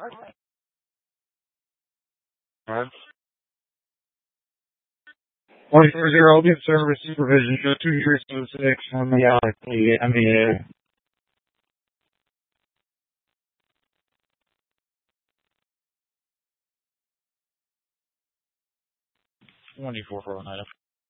Alright. 24-0 good service supervision. Show 2376 on the IMEA. 24 for all night.